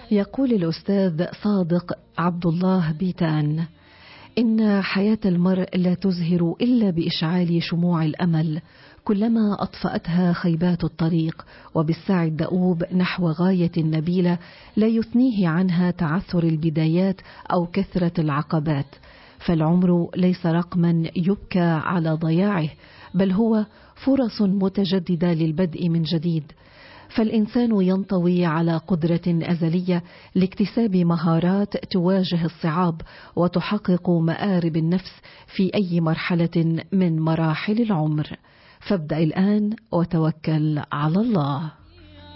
يقول الأستاذ صادق عبد الله بيتان: إن حياة المرء لا تزهر إلا بإشعال شموع الأمل، كلما أطفأتها خيبات الطريق، وبالسعي الدؤوب نحو غاية نبيلة لا يثنيه عنها تعثر البدايات أو كثرة العقبات. فالعمر ليس رقما يبكى على ضياعه، بل هو فرص متجددة للبدء من جديد. فالإنسان ينطوي على قدرة أزلية لاكتساب مهارات تواجه الصعاب وتحقق مآرب النفس في أي مرحلة من مراحل العمر. فابدأ الآن وتوكل على الله.